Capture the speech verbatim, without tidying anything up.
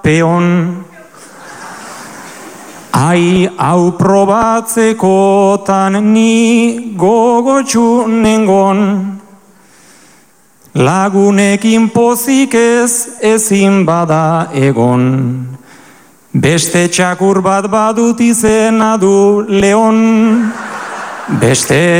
peon. Ai, hau probatzekotan ni gogotxu nengon. Lagunekin pozik ez ezin bada egon. Beste txakur bat badut izena du Leon. Beste